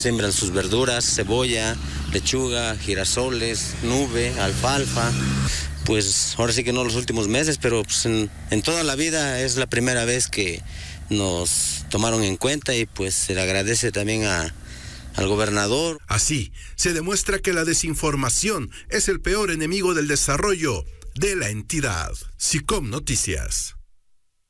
Siembran sus verduras, cebolla, lechuga, girasoles, nube, alfalfa. Pues ahora sí que no los últimos meses, pero pues en toda la vida es la primera vez que nos tomaron en cuenta y pues se le agradece también al gobernador. Así, se demuestra que la desinformación es el peor enemigo del desarrollo de la entidad. SICOM Noticias.